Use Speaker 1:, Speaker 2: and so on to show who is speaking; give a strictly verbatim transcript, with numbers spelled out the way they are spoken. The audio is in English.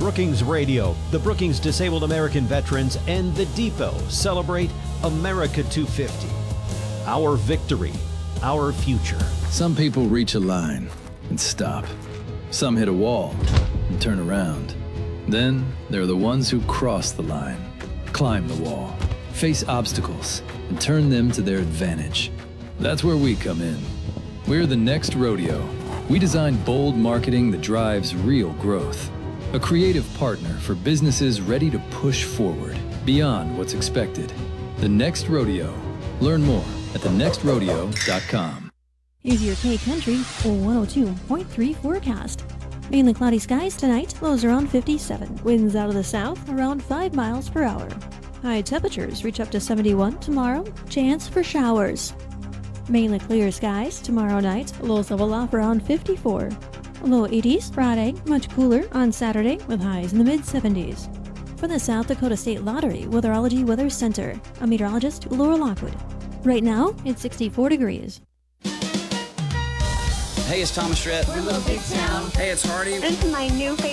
Speaker 1: Brookings Radio, the Brookings Disabled American Veterans, and The Depot celebrate America two fifty. Our victory, our future.
Speaker 2: Some people reach a line and stop. Some hit a wall and turn around. Then there are the ones who cross the line, climb the wall, face obstacles, and turn them to their advantage. That's where we come in. We're the Next Rodeo. We design bold marketing that drives real growth. A creative partner for businesses ready to push forward beyond what's expected. The Next Rodeo. Learn more at the next rodeo dot com.
Speaker 3: Here's your K Country one oh two point three forecast. Mainly cloudy skies tonight, lows around fifty-seven. Winds out of the south around five miles per hour. High temperatures reach up to seventy-one tomorrow. Chance for showers. Mainly clear skies tomorrow night, lows level off around fifty-four. Low eighties Friday, much cooler on Saturday with highs in the mid seventies. For the South Dakota State Lottery Weatherology Weather Center, I'm meteorologist Laura Lockwood. Right now, it's sixty-four degrees.
Speaker 4: Hey, it's Thomas Stratton.
Speaker 5: We're a little big town.
Speaker 4: Hey, it's Hardy.
Speaker 5: This is my new favorite.